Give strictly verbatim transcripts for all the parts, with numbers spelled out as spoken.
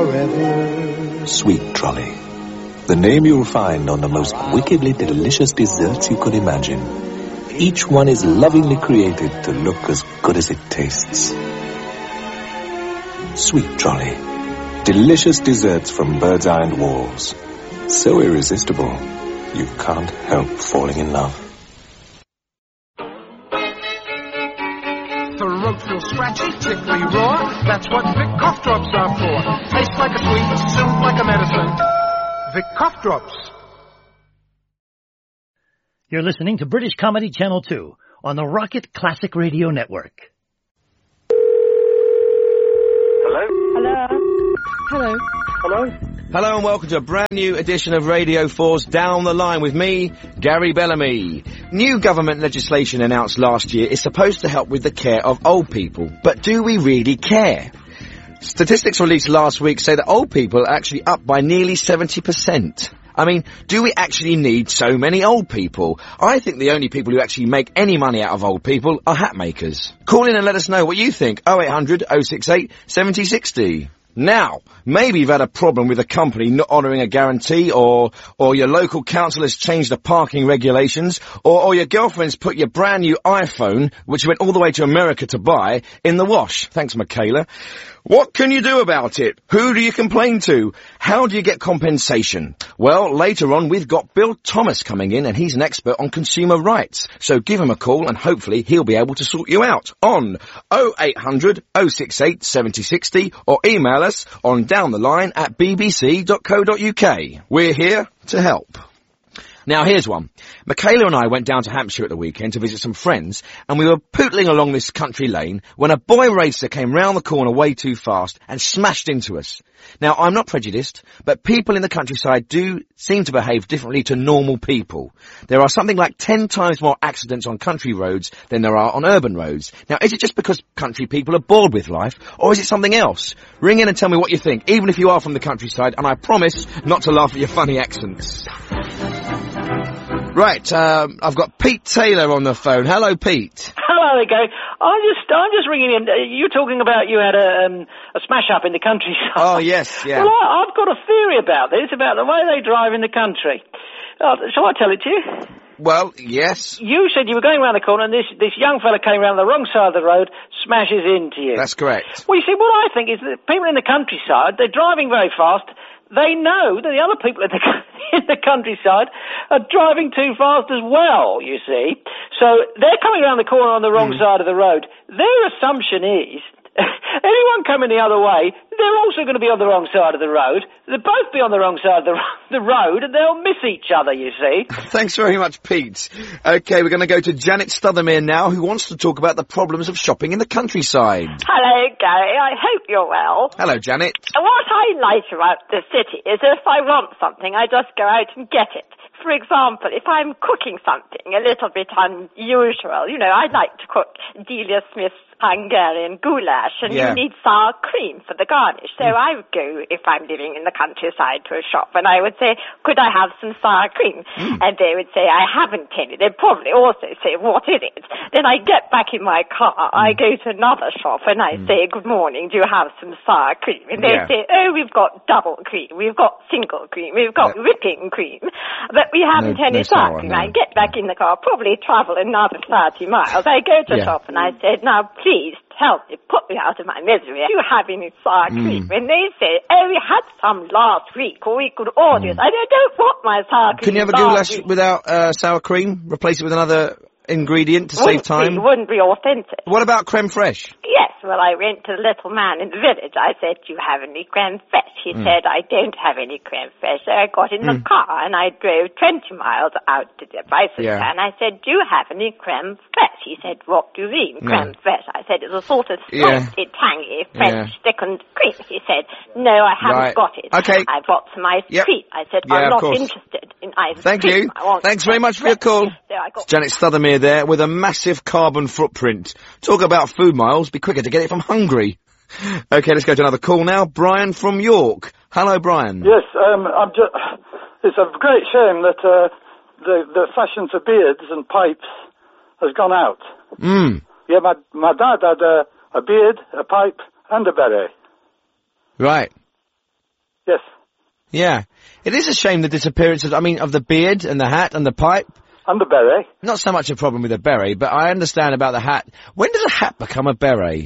forever. Sweet Trolley. The name you'll find on the most wickedly delicious desserts you could imagine. Each one is lovingly created to look as good as it tastes. Sweet Trolley. Delicious desserts from Bird's Eye and Walls. So irresistible, you can't help falling in love. Throat feel scratchy, tickly raw. That's what Vic cough drops are for. Tastes like a sweet, soothe like a medicine. Vic cough drops. You're listening to British Comedy Channel two on the Rocket Classic Radio Network. Hello? Hello? Hello? Hello? Hello and welcome to a brand new edition of Radio four's Down the Line with me, Gary Bellamy. New government legislation announced last year is supposed to help with the care of old people. But do we really care? Statistics released last week say that old people are actually up by nearly seventy percent. I mean, do we actually need so many old people? I think the only people who actually make any money out of old people are hat makers. Call in and let us know what you think. oh eight hundred oh six eight seven oh six oh. Now, maybe you've had a problem with a company not honouring a guarantee, or or your local council has changed the parking regulations, or, or your girlfriend's put your brand new iPhone, which you went all the way to America to buy, in the wash. Thanks, Michaela. What can you do about it? Who do you complain to? How do you get compensation? Well, later on we've got Bill Thomas coming in, and he's an expert on consumer rights. So give him a call and hopefully he'll be able to sort you out on oh eight hundred oh six eight seven oh six oh or email us on downtheline at b b c dot co dot u k. We're here to help. Now, here's one. Michaela and I went down to Hampshire at the weekend to visit some friends, and we were pootling along this country lane when a boy racer came round the corner way too fast and smashed into us. Now, I'm not prejudiced, but people in the countryside do seem to behave differently to normal people. There are something like ten times more accidents on country roads than there are on urban roads. Now, is it just because country people are bored with life, or is it something else? Ring in and tell me what you think, even if you are from the countryside, and I promise not to laugh at your funny accents. Right, um, I've got Pete Taylor on the phone. Hello, Pete. Hello again. I'm just, I'm just ringing in. Uh, you're talking about you had a, um, a smash up in the countryside. Oh, yes, yeah. Well, I, I've got a theory about this, about the way they drive in the country. Uh, shall I tell it to you? Well, yes. You said you were going around the corner and this, this young fella came around the wrong side of the road, smashes into you. That's correct. Well, you see, what I think is that people in the countryside, they're driving very fast. They know that the other people in the, in the countryside are driving too fast as well, you see. So they're coming around the corner on the wrong mm. side of the road. Their assumption is anyone coming the other way, they're also going to be on the wrong side of the road. They'll both be on the wrong side of the, the road, and they'll miss each other, you see. Thanks very much, Pete. OK, we're going to go to Janet Stuthermere now, who wants to talk about the problems of shopping in the countryside. Hello, Gary. I hope you're well. Hello, Janet. What I like about the city is if I want something, I just go out and get it. For example, if I'm cooking something a little bit unusual, you know, I like to cook Delia Smith's Hungarian goulash, and yeah. you need sour cream for the garnish. So mm. I would go, if I'm living in the countryside, to a shop, and I would say, could I have some sour cream? Mm. And they would say, I haven't any. They'd probably also say, what is it? Then I get back in my car, mm. I go to another shop, and I mm. say, good morning, do you have some sour cream? And they yeah. say, oh, we've got double cream, we've got single cream, we've got yeah. whipping cream, but we haven't no, any no sour cream. No. I get back in the car, probably travel another thirty miles. I go to the yeah. shop, and I said, now, please, Please help me, put me out of my misery. Do you have any sour cream? Mm. And they say, oh, we had some last week, or we could order it. Mm. I don't want my sour cream. Can you have a goulash without uh, sour cream? Replace it with another ingredient to wouldn't save time? Be, wouldn't be authentic. What about creme fraiche? Yes, well, I went to the little man in the village. I said, do you have any creme fraiche? He mm. said, I don't have any creme fraiche. So I got in the mm. car, and I drove twenty miles out to the bicycle, yeah. and I said, do you have any creme fraiche? He said, what do you mean, creme no. fraiche? I said, it's a sort of slightly yeah. tangy French yeah. thickened cream. He said, no, I haven't right. got it. Okay. I've got some ice yep. cream. I said, yeah, I'm not course. interested in ice Thank cream. Thank you. Thanks very much for your call. So I got Janet Stuthermere there with a massive carbon footprint. Talk about food miles, be quicker to get it from Hungary. OK, let's go to another call now. Brian from York. Hello, Brian. Yes, um, I'm just, it's a great shame that uh, the, the fashion for beards and pipes has gone out. Mm. Yeah, my, my dad had a, a beard, a pipe, and a beret. Right. Yes. Yeah. It is a shame the disappearance of, I mean, of the beard and the hat and the pipe. And the beret. Not so much a problem with the beret, but I understand about the hat. When does a hat become a beret?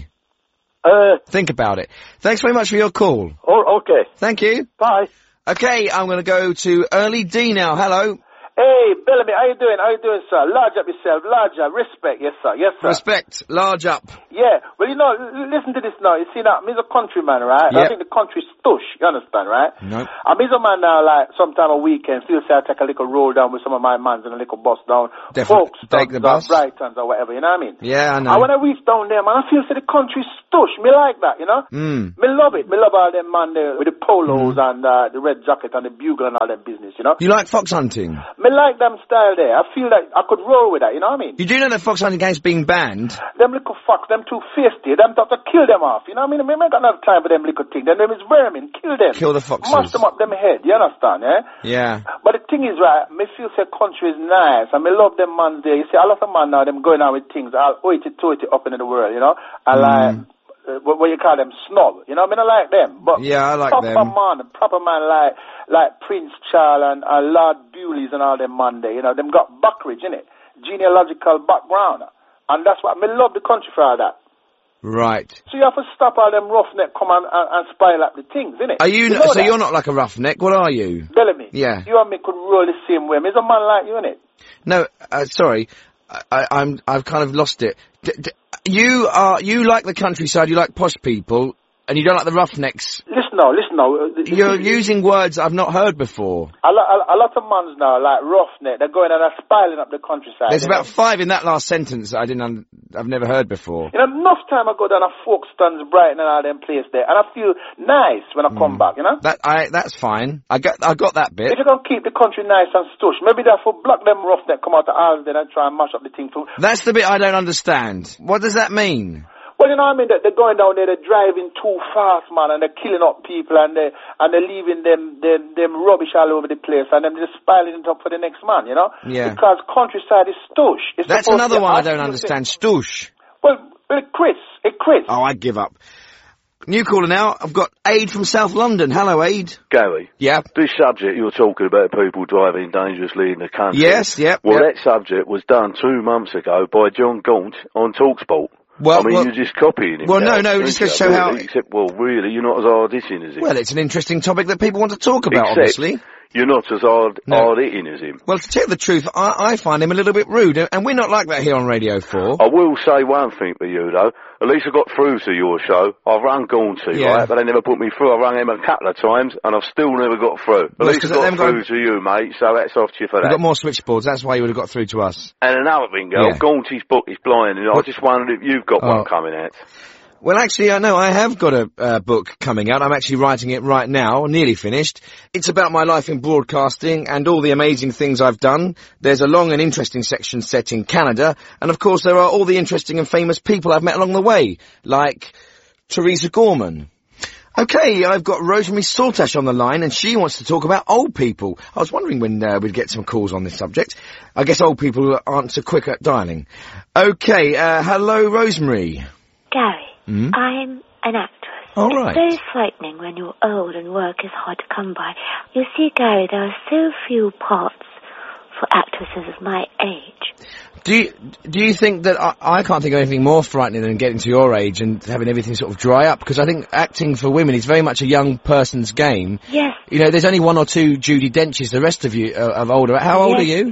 Uh, Think about it. Thanks very much for your call. oh, okay. Thank you. Bye. Okay, I'm going to go to Early D now. Hello. Hey, Bellamy, how you doing? How you doing, sir? Large up yourself, large up. Respect, yes, sir, yes, sir. Respect, large up. Yeah, well, you know, l- listen to this now. You see now, me's a countryman, right? Yep. I think the country's stush, you understand, right? No. I'm a man now, like, sometime a weekend, feel say I take a little roll down with some of my mans and a little bus down. Definitely. Folks, Take the bus. Brightons or whatever, you know what I mean? Yeah, I know. And when I reach down there, man, I feel say the country's stush. Me like that, you know? Mm. Me love it. Me love all them man there with the polos mm. and uh, the red jacket and the bugle and all that business, you know? You like fox hunting? Me like them style there. I feel like I could roll with that, you know what I mean? You do know that fox hunting game's being banned? Them little fucks, them too feisty, them thought to kill them off, you know what I mean? I mean, I got enough time for them little things. Them, them is vermin, kill them. Kill the foxes. Mash them up them head, you understand, eh? Yeah. But the thing is, right, me feel say country is nice, and me love them man there. You see, a lot of man now, them going out with things, all oity-toity up into the world, you know? I Mm. like, uh, what, what you call them, snob, you know what I mean? I like them. But Yeah, I like proper them. man, proper man like, like Prince Charles and, and Lord Bewley's and all them man there, you know, them got Buckridge, innit? Genealogical background. And that's what, me love the country for all that. Right. So you have to stop all them roughneck come and, and, and spoil up the things, innit? Are you, you n- know so that? you're not like a roughneck, what are you? Bellamy. Yeah. You and me could roll the same way. Me's a man like you, innit? No, uh, sorry. I, I, I'm, I've kind of lost it. D- d- you are, you like the countryside, you like posh people, and you don't like the roughnecks. Listen now, listen now. uh, the- You're the- using words I've not heard before. A lot, a, a lot of mans now, like roughneck, they're going and they're spiling up the countryside. There's you about know? five in that last sentence that I didn't, un- I've never heard before. You know, enough time I go down to Folkestones, Brighton and all them place there, and I feel nice when I come back, you know? That, I, that's fine. I got, I got that bit. If you can keep the country nice and stush, maybe therefore block them roughneck, come out to Alden and try and mash up the thing too. That's the bit I don't understand. What does that mean? Well, you know what I mean? They're, they're going down there, they're driving too fast, man, and they're killing up people, and they and they're leaving them, them them rubbish all over the place, and them just piling it up for the next man, you know? Yeah. Because countryside is stush. It's That's supposed another to be one I as don't you understand. say. Stoosh. Well, well, Chris, hey, Chris. Oh, I give up. New caller now. I've got Aid from South London. Hello, Aid. Gary, Yeah. this subject you're talking about people driving dangerously in the country. Yes, yep, Well, yep. that subject was done two months ago by John Gaunt on TalkSport. Well, I mean, well- you're just copying him. well, no, now, no, aren't just you, to show how- really? Except, well, really, you're not as hard-hitting as him. Well, it's an interesting topic that people want to talk about, Except obviously. you're not as hard, No. hard-hitting as him. Well, to tell you the truth, I, I find him a little bit rude, and we're not like that here on Radio four. I will say one thing for you, though. At least I got through to your show. I've rung Gaunty, Yeah. right? But they never put me through. I rung him a couple of times, and I've still never got through. At Well, it's least I 'cause they got haven't got- through to you, mate, so that's off to you for We've that. got more switchboards, that's why you would have got through to us. And another thing, girl, Yeah. Gaunty's book is blind, and I What? just wondered if you've got Oh. one coming out. Well, actually, I know I have got a uh, book coming out. I'm actually writing it right now, nearly finished. It's about my life in broadcasting and all the amazing things I've done. There's a long and interesting section set in Canada, and of course there are all the interesting and famous people I've met along the way, like Teresa Gorman. Okay, I've got Rosemary Saltash on the line, and she wants to talk about old people. I was wondering when uh, we'd get some calls on this subject. I guess old people aren't so quick at dialing. Okay, uh, hello, Rosemary. Gary, Hmm? I'm an actress. All It's right. very frightening when you're old and work is hard to come by. You see, Gary, there are so few parts for actresses of my age. Do you, do you think that I, I can't think of anything more frightening than getting to your age and having everything sort of dry up? Because I think acting for women is very much a young person's game. Yes. You know, there's only one or two Judi Denches. The rest of you are, are older. How old Yes. are you?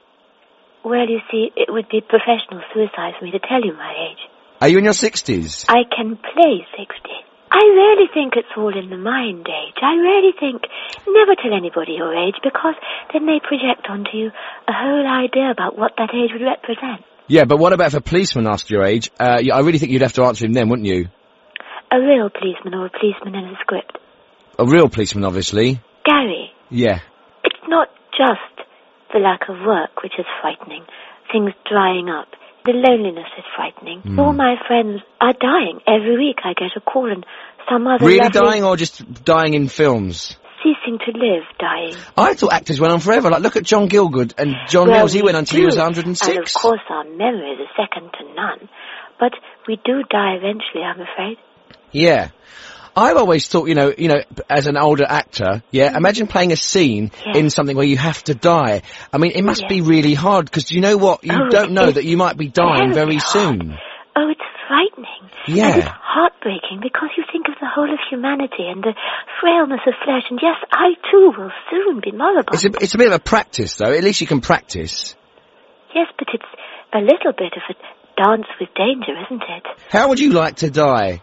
Well, you see, it would be professional suicide for me to tell you my age. Are you in your sixties? I can play sixty. I really think it's all in the mind age. I really think never tell anybody your age, because then they project onto you a whole idea about what that age would represent. Yeah, but what about if a policeman asked your age? Uh, yeah, I really think you'd have to answer him then, wouldn't you? A real policeman or a policeman in a script. A real policeman, obviously. Gary, Yeah. it's not just the lack of work which is frightening, things drying up. The loneliness is frightening. Mm. All my friends are dying. Every week I get a call, and some other Really lovely dying or just dying in films? ceasing to live dying. I thought actors went on forever. Like, look at John Gielgud and John Well, Mills. He we went until do. he was one hundred and six. And of course our memories are second to none. But we do die eventually, I'm afraid. Yeah. I've always thought, you know, you know, as an older actor, yeah, imagine playing a scene Yes. in something where you have to die. I mean, it must Yes. be really hard, because you know what? You Oh, don't know it's that you might be dying very very hard. soon. Oh, it's frightening. Yeah. And it's heartbreaking because you think of the whole of humanity and the frailness of flesh, and yes, I too will soon be moribund. It's a, it's a bit of a practice, though. At least you can practice. Yes, but it's a little bit of a dance with danger, isn't it? How would you like to die?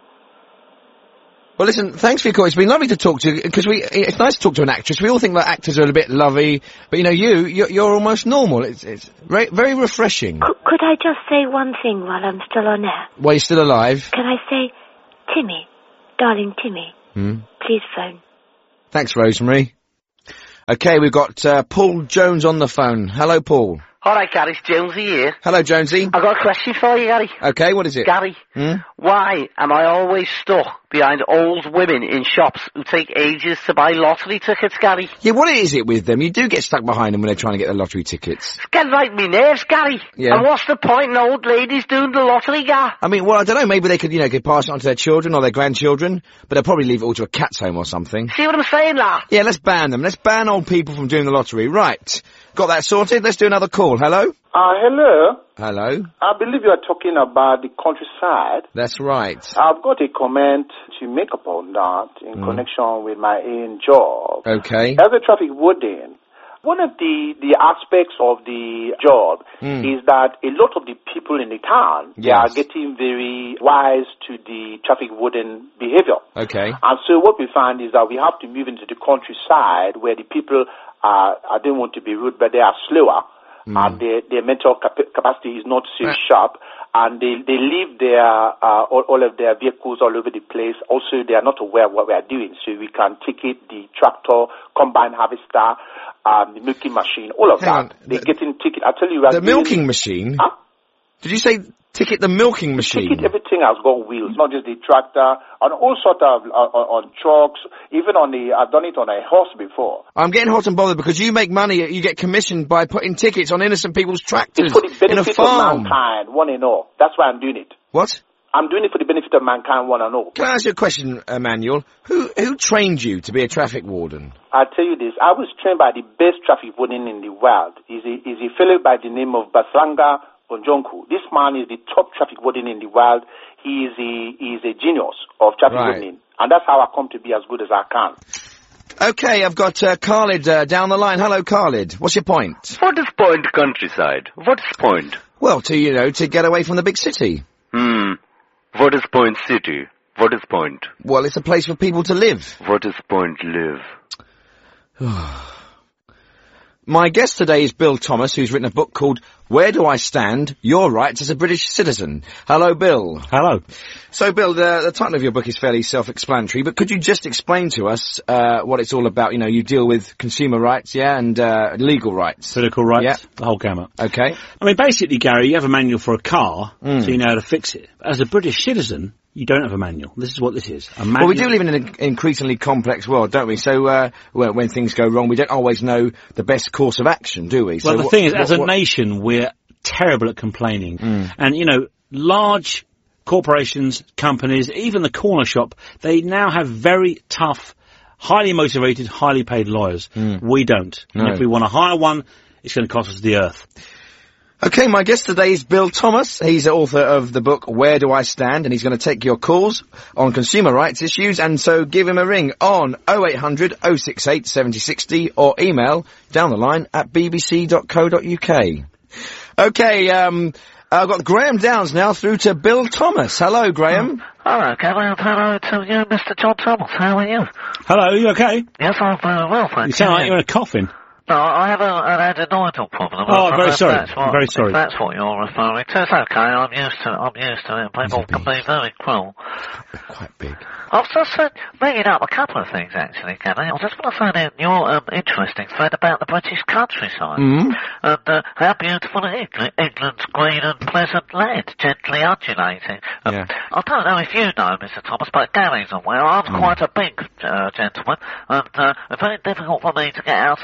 Well, listen, thanks for your call. It's been lovely to talk to you, because we, it's nice to talk to an actress. We all think that actors are a bit lovey, but you know, you, you're, you're almost normal. It's, it's very, very refreshing. C- could I just say one thing while I'm still on air? While you're still alive. Can I say, Timmy, darling Timmy, Hmm. please phone. Thanks, Rosemary. Okay, we've got, uh, Paul Jones on the phone. Hello, Paul. All right, Gary, it's Jonesy here. Hello, Jonesy. I've got a question for you, Gary. Okay, what is it? Gary, Hmm? why am I always stuck behind old women in shops who take ages to buy lottery tickets, Gary? Yeah, what is it with them? You do get stuck behind them when they're trying to get the lottery tickets. It's getting right me nerves, Gary. Yeah. And what's the point in old ladies doing the lottery, Gar? I mean, well, I don't know, maybe they could, you know, could pass it on to their children or their grandchildren, but they'll probably leave it all to a cat's home or something. See what I'm saying, lad? Yeah, let's ban them. Let's ban old people from doing the lottery. Right. Got that sorted. Let's do another call. Hello? Uh, hello. Hello? I believe you are talking about the countryside. That's right. I've got a comment to make upon that in Mm. connection with my own job. Okay. As a traffic warden, one of the, the aspects of the job Mm. is that a lot of the people in the town, they Yes. are getting very wise to the traffic warden behavior. Okay. And so what we find is that we have to move into the countryside where the people are, I don't want to be rude, but they are slower. Mm. And their, their mental cap- capacity is not so Uh. sharp, and they, they leave their, uh, all, all of their vehicles all over the place. Also, they are not aware of what we are doing, so we can ticket the tractor, combine harvester, um, the milking machine, all of Hang that. on. They're The- getting ticket. I tell you, we are The doing- milking machine? Huh? Did you say ticket the milking machine? Ticket, everything has got wheels, not just the tractor, on all sort of, uh, on, on trucks, even on the, I've done it on a horse before. I'm getting hot and bothered because you make money, you get commissioned by putting tickets on innocent people's tractors It's for the in a benefit of farm. mankind, one and all. That's why I'm doing it. What? I'm doing it for the benefit of mankind, one and all. Can I ask you a question, Emmanuel? Who who trained you to be a traffic warden? I'll tell you this. I was trained by the best traffic warden in the world. He's a, he's a fellow by the name of Basanga Onjonku. This man is the top traffic warden in the world. He is a, he is a genius of traffic Right. wardening. And that's how I come to be as good as I can. Okay, I've got uh, Khalid uh, down the line. Hello, Khalid. What's your point? What is point countryside? What is point? Well, to, you know, to get away from the big city. Hmm. What is point city? What is point? Well, it's a place for people to live. What is point live? My guest today is Bill Thomas, who's written a book called Where Do I Stand? Your Rights as a British Citizen. Hello, Bill. Hello. So, Bill, the, the title of your book is fairly self-explanatory, but could you just explain to us uh, what it's all about? You know, you deal with consumer rights, yeah, and uh, legal rights. Political rights, Yeah. the whole gamut. Okay. I mean, basically, Gary, you have a manual for a car, Mm. so you know how to fix it. As a British citizen, you don't have a manual. This is what this is. A manual. Well, we do live in an increasingly complex world, don't we? So, uh, when, when things go wrong, we don't always know the best course of action, do we? So Well, the what- thing is, what- as a what- nation, we're terrible at complaining. Mm. And, you know, large corporations, companies, even the corner shop, they now have very tough, highly motivated, highly paid lawyers. Mm. We don't. No. And if we want to hire one, it's going to cost us the earth. Okay, my guest today is Bill Thomas. He's the author of the book Where Do I Stand? And he's going to take your calls on consumer rights issues. And so give him a ring on oh eight hundred oh six eight seven oh six oh or email down the line at b b c dot co dot u k. Okay, um, I've got Graham Downs now through to Bill Thomas. Hello, Graham. Hello, Gavin. Hello to you, Mister John Thomas. How are you? Hello, are you okay? Yes, I'm very well, thank you. You sound like you're in a coffin. No, I have a, an adenoidal problem. Oh, I'm very If sorry. that's what- I'm very sorry. If that's what you're referring to, it's okay. I'm used to it. I'm used to it. People can be very cruel. Quite big. I was just uh, bringing up a couple of things, actually, Gavin. I was just going to find out your um, interesting thread about the British countryside. Mm. And uh, how beautiful it is. England's green and pleasant land, gently undulating. Um, Yeah. I don't know if you know, Mister Thomas, but Gary's aware I'm Mm. quite a big uh, gentleman, and uh, it's very difficult for me to get out about. I'm not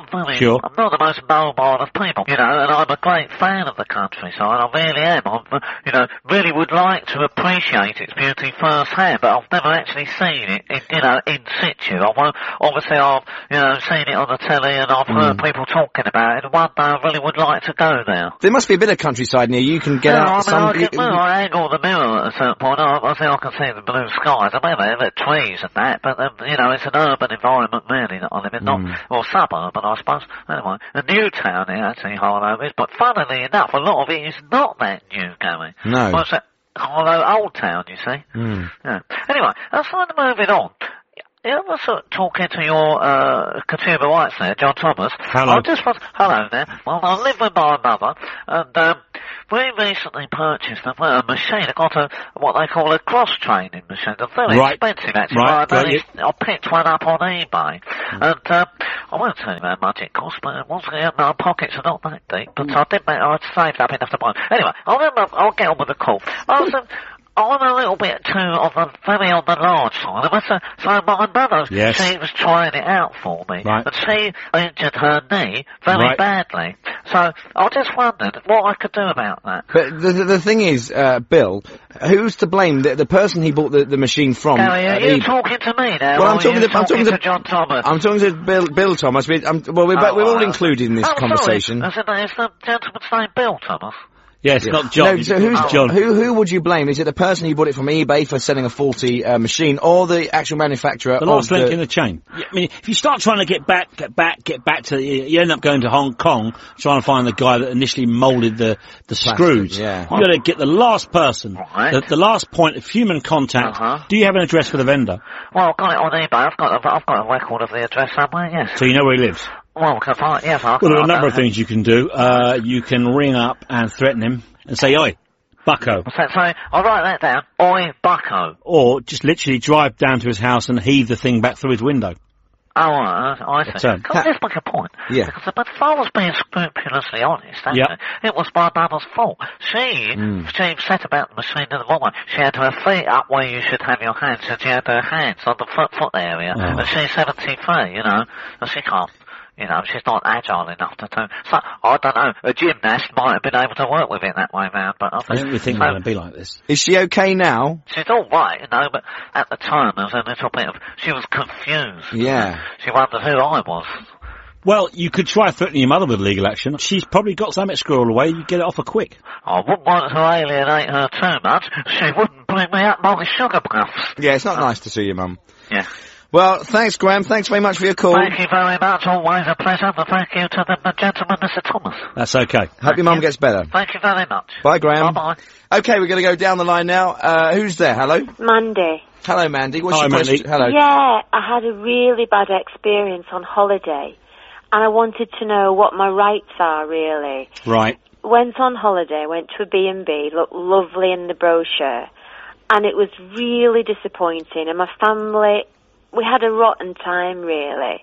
very, Sure. I'm not the most mobile of people, you know, and I'm a great fan of the countryside. I really am. I'm, uh, you know, really would like to appreciate its beauty firsthand, but I've never actually seen it, in, you know, in situ. I've, uh, obviously, I've, you know, seen it on the telly and I've heard Mm. people talking about it, and one day I really would like to go there. There must be a bit of countryside near you. You can get yeah, out I mean, some... I, get, well, I angle the mirror at a certain point. I, I think I can see the blue skies. I mean, there are trees and that, but, um, you know, it's an urban environment, really, that I live in. Not, Mm. well, suburban, I suppose. Anyway, a new town here, actually, Harlow is, but funnily enough, a lot of it is not that new, Gary. No. Well, it's a Harlow Old Town, you see. Mm. Yeah. Anyway, let's find moving on. You know, sort of talking to your, uh, consumer rights there, John Thomas. Hello. I just want, hello there. Well, I live with my mother, and, um, we recently purchased a, a machine. I got a, what they call a cross-training machine. They're very Right. expensive, actually. Right, But I, got you. managed, I picked one up on eBay. And, um, I won't tell you how much it cost, but once again, my pockets are not that deep. But I did make, I'd saved up enough to buy it. Anyway, I'll, I'll get on with the call. I was, um, I'm a little bit too on the very on the large side. I must, uh, so my mother, Yes. she was trying it out for me, Right. and she injured her knee very Right. badly. So I just wondered what I could do about that. But the, the, the thing is, uh, Bill, who's to blame? The, the person he bought the, the machine from... Gary, uh, are you he- talking to me now? Well, or I'm are talking you to- I'm talking to- John Thomas. I'm talking to Bill, Bill Thomas. We, I'm, well, we're, Oh, we're all well, included in this oh, conversation. Sorry. I said that it's the gentleman's name, Bill Thomas. Yeah, it's Yeah. not John. No, so who's John. Who, who would you blame? Is it the person who bought it from eBay for selling a faulty uh, machine, or the actual manufacturer The of last link the... in the chain. Yeah, I mean, if you start trying to get back, get back, get back to, you you end up going to Hong Kong trying to find the guy that initially moulded the the screws. yeah. You got to get the last person, Right. the, the last point of human contact. Uh-huh. Do you have an address for the vendor, Well, I've got it on eBay. I've got, a, I've got a record of the address somewhere, yes. so you know where he lives? Well, can I, yes, I Well, there are a I number don't of things you can do. Uh, you can ring up and threaten him and say, "Oi, bucko," What's that? Sorry, I'll write that down. Oi, bucko. or just literally drive down to his house and heave the thing back through his window. Oh, uh, I see. Return. Can I just make a point? Yeah. Because if I was being scrupulously honest, actually, Yeah. it was my mother's fault. She, Mm. she set about the machine in the wrong way. She had her feet up where you should have your hands, and she had her hands on the foot, foot area. Oh. And she's seventy-three, you know, and she can't. You know, she's not agile enough to do. So, I don't know, a gymnast might have been able to work with it that way round, but I I don't really think so, it's going to be like this. Is she okay now? she's all right, you know, but at the time there was a little bit of, she was confused. Yeah. She wondered who I was. Well, you could try threatening your mother with legal action. She's probably got something squirreled away. You get it off her quick. I wouldn't want to alienate her too much. She wouldn't bring me up my sugar puffs. Yeah, it's not nice to see your mum. Yeah. Well, thanks, Graham. Thanks very much for your call. Thank you very much. Always a pleasure. And thank you to the, the gentleman, Mister Thomas. That's okay. Hope your mum gets better. Thank you very much. Bye, Graham. Bye-bye. Okay, we're going to go down the line now. Uh, who's there? Hello? Mandy. Hello, Mandy. What's Hi, your Mandy. question? Hello. Yeah, I had a really bad experience on holiday, and I wanted to know what my rights are, really. Right. Went on holiday, went to a B and B, looked lovely in the brochure, and it was really disappointing, and my family, we had a rotten time, really.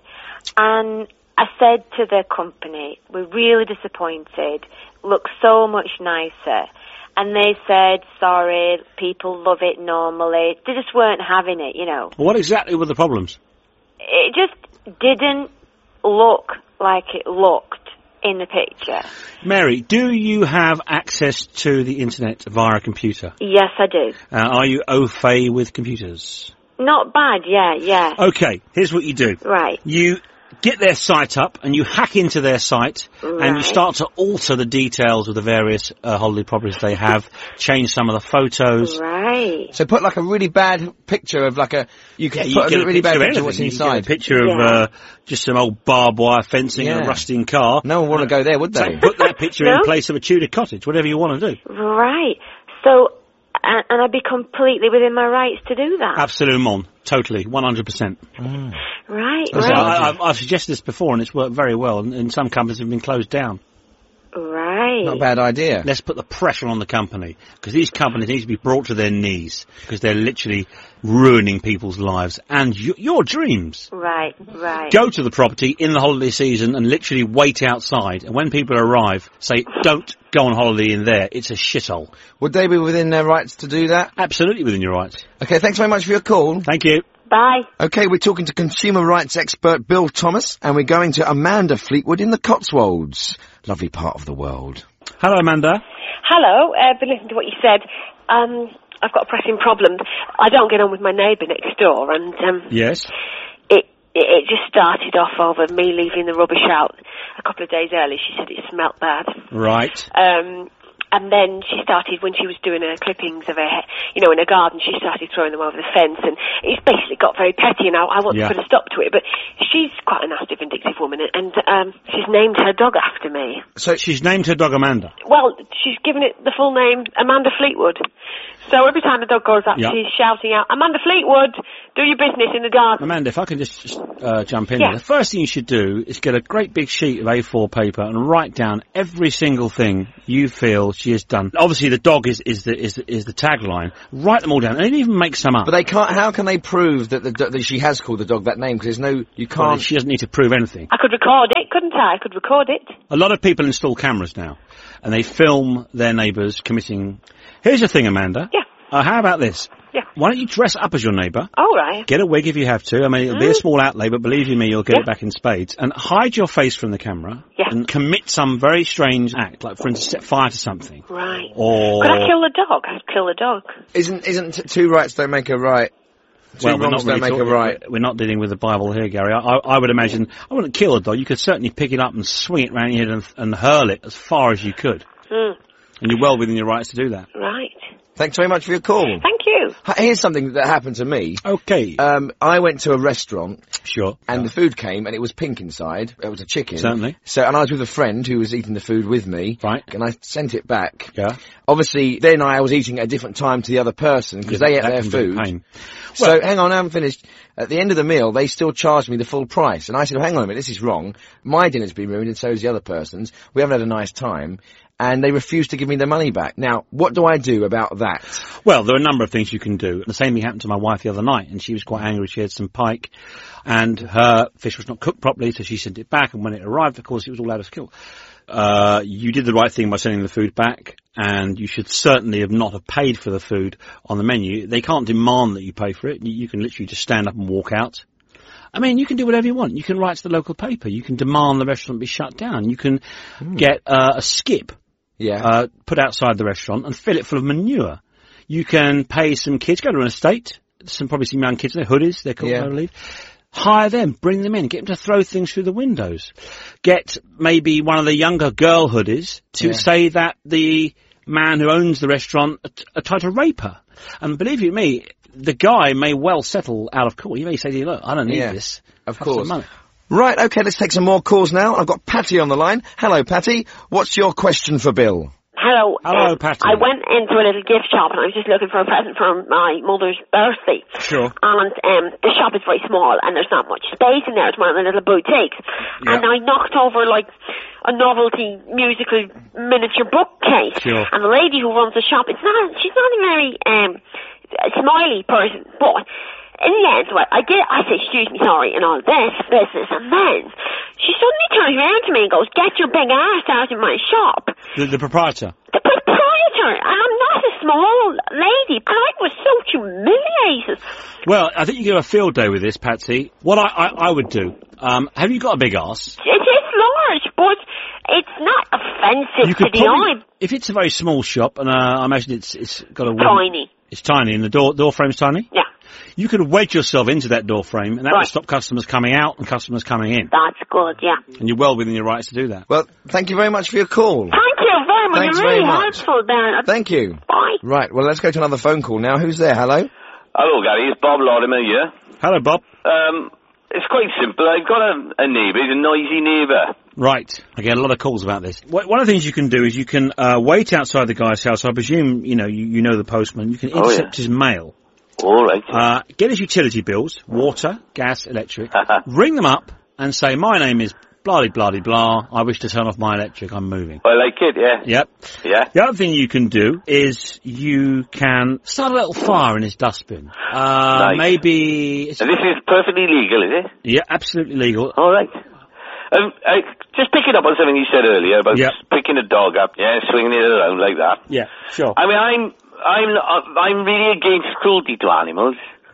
And I said to the company, we're really disappointed, looks so much nicer. And they said, sorry, people love it normally. They just weren't having it, you know. What exactly were the problems? It just didn't look like it looked in the picture. Mary, do you have access to the internet via a computer? Yes, I do. Uh, are you au fait with computers? Not bad, yeah, yeah. Okay, here's what you do. Right. You get their site up and you hack into their site and you Right. start to alter the details of the various uh, holiday properties they have, change some of the photos. Right. So put like a really bad picture of like a... You can Yeah, you put get a really bad of picture of what's anything. You get inside. a picture of Yeah. uh, just some old barbed wire fencing and Yeah. a rusting car. No one want to go there, would So they? put that picture No? in place of a Tudor cottage, whatever you want to do. Right. So, and, and I'd be completely within my rights to do that. Absolument. Totally. one hundred percent. Right, So right. I, I've, I've suggested this before and it's worked very well, and, and some companies have been closed down. Right. Not a bad idea. Let's put the pressure on the company, because these companies need to be brought to their knees, because they're literally ruining people's lives and y- your dreams. Right, right. Go to the property in the holiday season and literally wait outside, and when people arrive, say, don't go on holiday in there, it's a shithole. Would they be within their rights to do that? Absolutely within your rights. Okay, thanks very much for your call. Thank you. Bye. Okay, we're talking to consumer rights expert Bill Thomas, and we're going to Amanda Fleetwood in the Cotswolds. Lovely part of the world. Hello, Amanda. Hello. Uh, been listening to what you said. Um, I've got a pressing problem. I don't get on with my neighbour next door, and um, Yes. it, it it just started off over me leaving the rubbish out a couple of days early. She said it smelt bad. Right. Um, and then she started, when she was doing her clippings of her, ha- you know, in her garden, she started throwing them over the fence, and it's basically got very petty, and I, I want Yeah. to put a stop to it, but she's quite a nasty, vindictive woman, and um, she's named her dog after me. So she's named her dog Amanda. Well, she's given it the full name, Amanda Fleetwood. So every time the dog goes up, Yeah. she's shouting out, Amanda Fleetwood, do your business in the garden. Amanda, if I can just, just uh, jump in Yeah. there. The first thing you should do is get a great big sheet of A four paper and write down every single thing you feel she has done. Obviously, the dog is, is, the, is, the, is the tagline. Write them all down, and even make some up. But they can't. How can they prove that the do- that she has called the dog that name? Because there's no. You Well, can't. she doesn't need to prove anything. I could record it, couldn't I? I could record it. A lot of people install cameras now, and they film their neighbours committing... Here's the thing, Amanda. Yeah. Uh, how about this? Yeah. Why don't you dress up as your neighbour? All right. Get a wig if you have to. I mean, it'll be a Mm. small outlay, but believe you me, you'll get Yeah. it back in spades. And hide your face from the camera. Yeah. And commit some very strange act, like, for instance, set fire to something. Right. Or... Could I kill the dog? I'd kill the dog. Isn't isn't t- two rights don't make a right? Two Well, we're wrongs not really don't make a talking- right. We're not dealing with the Bible here, Gary. I, I, I would imagine, I wouldn't kill a dog. You could certainly pick it up and swing it round your head and, and hurl it as far as you could. Mm. And you're well within your rights to do that. Right. Thanks very much for your call. Thank you. H- Here's something that happened to me. Okay. Um, I went to a restaurant. Sure. And the food came, and it was pink inside. It was a chicken. Certainly. So, and I was with a friend who was eating the food with me. Right. And I sent it back. Yeah. Obviously, then I was eating at a different time to the other person because Yeah, they ate that their can be a food. pain. So, Well- hang on, I haven't finished. At the end of the meal, they still charged me the full price. And I said, oh, hang on a minute, this is wrong. My dinner's been ruined and so is the other person's. We haven't had a nice time. And they refused to give me the money back. Now, what do I do about that? Well, there are a number of things you can do. The same thing happened to my wife the other night, and she was quite angry. She had some pike, and her fish was not cooked properly, so she sent it back, and when it arrived, of course, it was all out of skill. Uh, you did the right thing by sending the food back, and you should certainly have not have paid for the food on the menu. They can't demand that you pay for it. You, you can literally just stand up and walk out. I mean, you can do whatever you want. You can write to the local paper. You can demand the restaurant be shut down. You can Mm. get uh, a skip Yeah. uh, put outside the restaurant and fill it full of manure. You can pay some kids, go to an estate, some probably some young kids, they're hoodies, they're called, Yeah. I believe. Hire them, bring them in, get them to throw things through the windows. Get maybe one of the younger girl hoodies to Yeah. say that the man who owns the restaurant uh, t- uh, tried to rape her. And believe you me, the guy may well settle out of court. He may say to you, look, I don't need Yeah, this. of Have some course. money. Right, okay, let's take some more calls now. I've got Patty on the line. Hello, Patty. What's your question for Bill? Hello. Hello, um, Patty. I went into a little gift shop and I was just looking for a present for my mother's birthday. Sure. And um, the shop is very small and there's not much space in there. It's one of the little boutiques. Yeah. And I knocked over like a novelty musical miniature bookcase. Sure. And the lady who runs the shop, it's not, she's not a very um, smiley person, but in the end, well, I did, I said, excuse me, sorry, and all this, business, and then she suddenly turns around to me and goes, get your big ass out of my shop. The, the proprietor. The proprietor, and I'm not a small lady, and I was so humiliated. Well, I think you get a field day with this, Patsy. What I, I, I would do, um, have you got a big arse? It is large, but it's not offensive You to could the probably, eye. if it's a very small shop, and uh, I imagine it's it's got a wooden- Tiny. It's tiny, and the door door frame's tiny. Yeah. You could wedge yourself into that door frame, and that Right. would stop customers coming out and customers coming in. That's good, yeah. And you're well within your rights to do that. Well, thank you very much for your call. Thank you very much. Thanks You're really very much. helpful, Ben. Thank you. Bye. Right, well, let's go to another phone call now. Who's there? Hello? Hello, Gary. It's Bob Lorimer here. Hello, Bob. Um, it's quite simple. I've got a, a neighbour. He's a noisy neighbour. Right. I get a lot of calls about this. Wh- One of the things you can do is you can uh, wait outside the guy's house. I presume, you know, you, you know the postman. You can Oh, yeah. intercept his mail. All right. Uh, get his utility bills, water, gas, electric, ring them up and say, my name is blah blah blah blah, I wish to turn off my electric, I'm moving. I like it, yeah. Yep. Yeah. The other thing you can do is you can start a little fire in his dustbin. Uh, Nice. maybe... It's, And this is perfectly legal, is it? yeah, absolutely legal. All right. Um, I, just picking up on something you said earlier about Yep. picking a dog up, yeah, swinging it around like that. Yeah, sure. I mean, I'm I'm I'm really against cruelty to animals.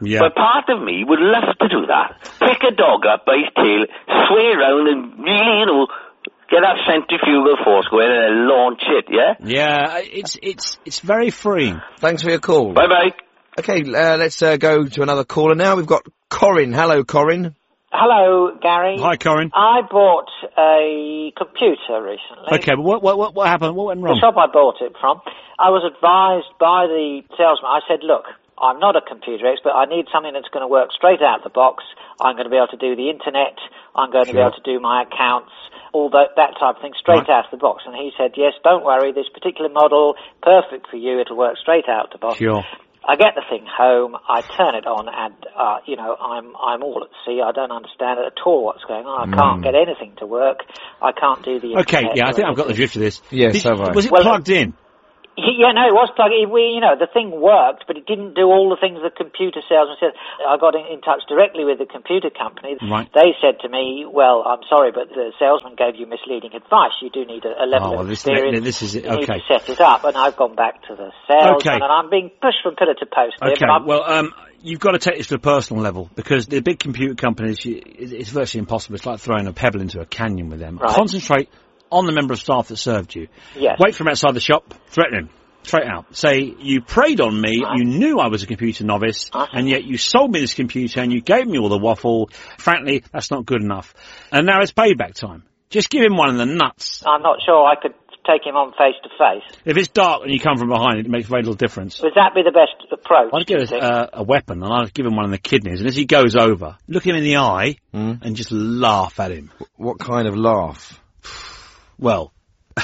Yeah. But part of me would love to do that. Pick a dog up by his tail, sway around and really, you know, get that centrifugal force going and then launch it, yeah? Yeah, it's it's it's very freeing. Thanks for your call. Bye-bye. Okay, uh, let's uh, go to another caller now. We've got Corin. Hello, Corin. Hello, Gary. Hi, Corin. I bought a computer recently. Okay, but what what what, what happened? What went wrong? The shop I bought it from, I was advised by the salesman. I said, look, I'm not a computer expert. I need something that's going to work straight out of the box. I'm going to be able to do the internet. I'm going to Sure. be able to do my accounts, all that, that type of thing, straight Right. out of the box. And he said, yes, don't worry, this particular model, perfect for you. It'll work straight out of the box. Sure. I get the thing home, I turn it on, and, uh, you know, I'm, I'm all at sea. I don't understand at all what's going on. I can't Mm. get anything to work. I can't do the Okay, internet yeah, I or think I've got the anything. drift of this. Yes, Did- so have I. Was it Well, plugged in? Yeah, no, it was plugged in. We, you know, the thing worked, but it didn't do all the things the computer salesman said. I got in, in touch directly with the computer company. Right. They said to me, well, I'm sorry, but the salesman gave you misleading advice. You do need a, a level Oh, of this- experience. this is it. You need Okay. to set it up. And I've gone back to the salesman, Okay. and I'm being pushed from pillar to post here. Okay, but I'm- well, um, you've got to take this to a personal level, because the big computer companies, you, it- it's virtually impossible. It's like throwing a pebble into a canyon with them. Right. Concentrate on the member of staff that served you. Yes. Wait for him outside the shop, threaten him. Straight out. Say, you preyed on me, you knew I was a computer novice, and yet you sold me this computer and you gave me all the waffle. Frankly, that's not good enough. And now it's payback time. Just give him one in the nuts. I'm not sure I could take him on face to face. If it's dark and you come from behind, it makes very little difference. Would that be the best approach? I'd do you get think? a, uh, a weapon and I'd give him one in the kidneys, and as he goes over, look him in the eye and just laugh at him. What kind of laugh? Well,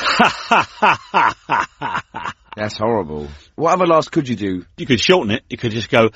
that's horrible. What other laughs could you do? You could shorten it. You could just go,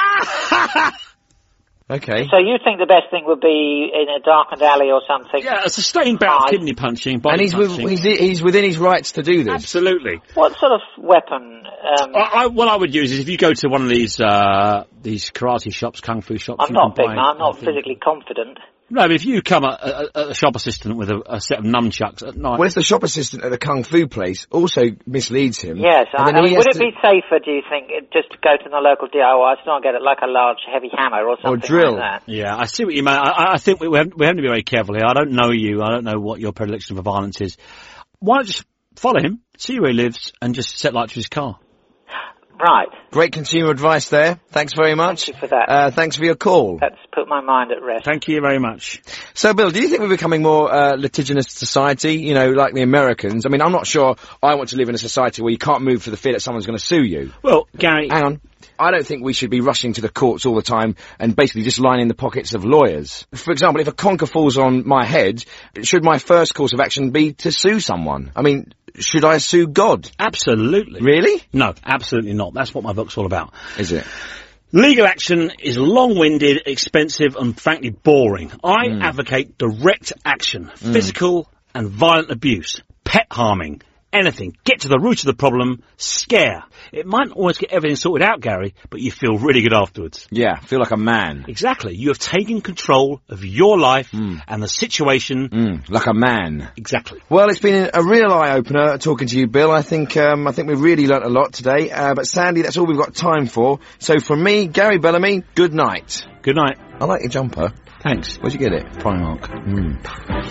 okay. So you think the best thing would be in a darkened alley or something? Yeah, a sustained bout of kidney punching, body And he's, with, punching. he's, he's within his rights to do this. Absolutely. What sort of weapon? Um, I, I, what I would use is if you go to one of these uh, these karate shops, kung fu shops. I'm you not can big, buy I'm not anything. physically confident. No, but if you come at a, a, a shop assistant with a, a set of nunchucks at night. Well, if the shop assistant at the kung fu place also misleads him. Yes, and I, then I he mean, has would it to- be safer, do you think, uh, just to go to the local D I Y store and get it like a large heavy hammer or something drill. like that? Yeah, I see what you mean. I, I- I think we, we, have, we have to be very careful here. I don't know you. I don't know what your predilection for violence is. Why not just follow him, see where he lives, and just set light to his car? Right. Great consumer advice there. Thanks very much. Thank you for that. Uh, thanks for your call. That's put my mind at rest. Thank you very much. So, Bill, do you think we're becoming more uh, litigious society, you know, like the Americans? I mean, I'm not sure I want to live in a society where you can't move for the fear that someone's going to sue you. Well, Gary... Hang on. I don't think we should be rushing to the courts all the time and basically just lining the pockets of lawyers. For example, if a conker falls on my head, should my first course of action be to sue someone? I mean, should I sue God? Absolutely. Really? No, absolutely not. That's what my book's all about. Is it? Legal action is long-winded, expensive, and frankly boring. I Mm. advocate direct action, physical and violent abuse, pet harming, anything. Get to the root of the problem, scare. It might always get everything sorted out, Gary, but you feel really good afterwards. Yeah, feel like a man. Exactly. You have taken control of your life and the situation. Mm, like a man. Exactly. Well, it's been a real eye-opener talking to you, Bill. I think um, I think we've really learnt a lot today. Uh, but sadly, that's all we've got time for. So from me, Gary Bellamy, good night. Good night. I like your jumper. Thanks. Where'd you get it? Primark. Mm.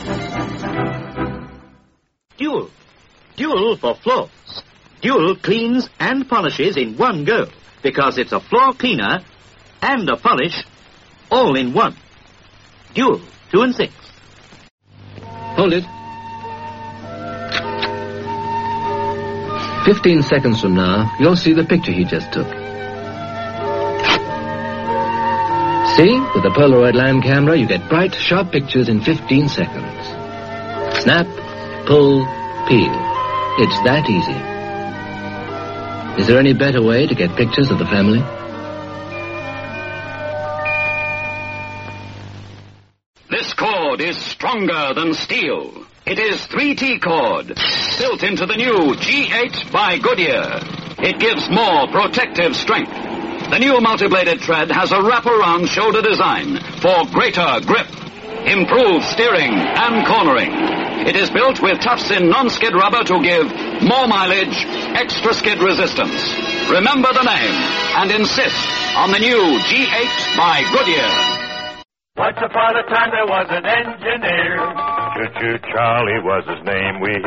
Dual. Dual for floors. Dual cleans and polishes in one go, because it's a floor cleaner and a polish all in one. Dual, two and six. Hold it. Fifteen seconds from now, you'll see the picture he just took. See? With the Polaroid Lam camera, you get bright, sharp pictures in fifteen seconds. Snap, pull, peel. It's that easy. Is there any better way to get pictures of the family? This cord is stronger than steel. It is three T cord, built into the new G eight by Goodyear. It gives more protective strength. The new multi-bladed tread has a wraparound shoulder design for greater grip, improved steering and cornering. It is built with Tufsin non-skid rubber to give more mileage, extra skid resistance. Remember the name and insist on the new G eight by Goodyear. Once upon a time there was an engineer. Choo-choo Charlie was his name. We